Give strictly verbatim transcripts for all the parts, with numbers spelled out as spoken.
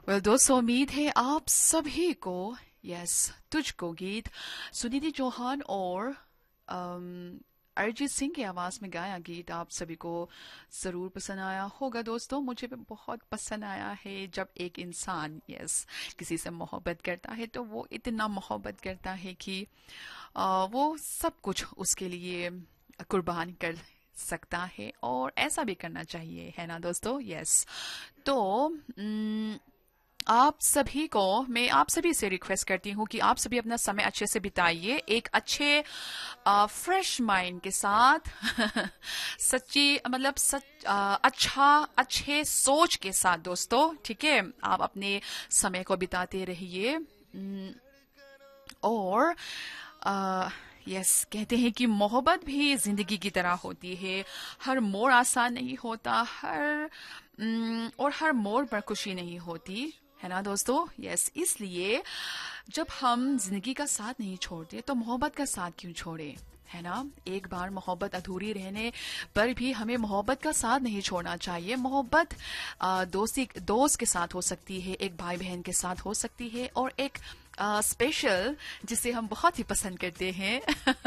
Well दोस्तों, उम्मीद है आप सभी को यस तुझको गीत सुनिधि चौहान और अम, अरिजीत सिंह की आवाज में गाया गीत आप सभी को जरूर पसंद आया होगा। दोस्तों, मुझे भी बहुत पसंद आया है जब एक इंसान यस किसी से मोहब्बत करता है तो वो इतना मोहब्बत करता है कि अ, वो सब कुछ उसके लिए कुर्बान कर सकता है और ऐसा भी करना चाहिए, है ना दोस्तों। यस तो अम, आप सभी को मैं आप सभी से रिक्वेस्ट करती हूँ कि आप सभी अपना समय अच्छे से बिताइए, एक अच्छे फ्रेश माइंड के साथ सच्ची मतलब सच आ, अच्छा अच्छे सोच के साथ दोस्तों, ठीक है। आप अपने समय को बिताते रहिए। उम, और आ, यस कहते हैं कि मोहब्बत भी जिंदगी की तरह होती है। हर मोड़ आसान नहीं होता, हर उम, और हर मोड़ पर खुशी नहीं होती, है ना दोस्तों। यस इसलिए जब हम जिंदगी का साथ नहीं छोड़ते तो मोहब्बत का साथ क्यों छोड़े, है ना। एक बार मोहब्बत अधूरी रहने पर भी हमें मोहब्बत का साथ नहीं छोड़ना चाहिए। मोहब्बत आ, दोस्ती दोस्त के साथ हो सकती है, एक भाई बहन के साथ हो सकती है, और एक स्पेशल जिसे हम बहुत ही पसंद करते हैं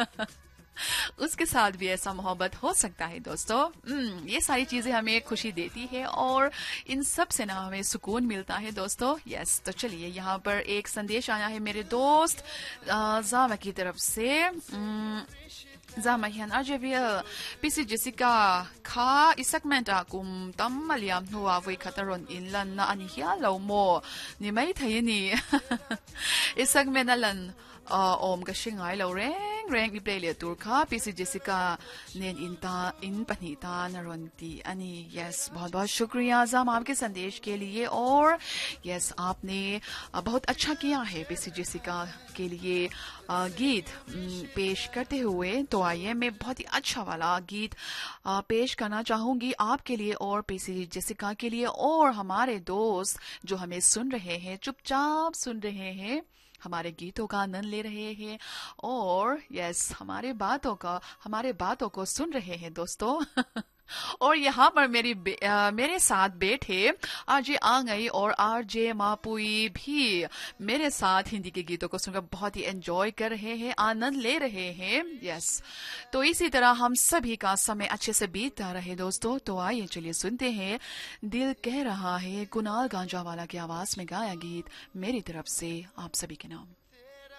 उसके साथ भी ऐसा मोहब्बत हो सकता है दोस्तों। हम्म, ये सारी चीजें हमें खुशी देती है और इन सब से ना हमें सुकून मिलता है दोस्तों। यस तो चलिए, यहाँ पर एक संदेश आया है मेरे दोस्त अ, जामा की तरफ से। उम, Zamahian Arjeville, Bisi Jessica, Ka isagmenta kum tam maliam huawei kataron inlan na anihia lau mo ni may tayo ni isagmenalan om kasi ngay lau reng reng iplay le turka Bisi Jessica nen inta in panita naronti ani। Yes बहुत बहुत शुक्रिया जाम आपके संदेश के लिए। और yes आपने अ, बहुत अच्छा किया है बीसी जेसिका के लिए अ, गीत उम, पेश करते हुए। तो आइए मैं बहुत ही अच्छा वाला गीत अ, पेश करना चाहूंगी आपके लिए और बीसी जेसिका के लिए और हमारे दोस्त जो हमें सुन रहे हैं, चुपचाप सुन रहे हैं, हमारे गीतों का आनंद ले रहे हैं और यस हमारे बातों का हमारे बातों को सुन रहे हैं दोस्तों और यहाँ पर मेरी बे- अ, मेरे साथ बैठे आरजे आ गई और आरजे मापुई भी मेरे साथ हिंदी के गीतों को सुनकर बहुत ही एंजॉय कर रहे हैं, आनंद ले रहे हैं। यस तो इसी तरह हम सभी का समय अच्छे से बीतता रहे दोस्तों। तो आइए चलिए सुनते हैं दिल कह रहा है कुणाल गांजावाला की आवाज में गाया गीत मेरी तरफ से आप सभी के नाम।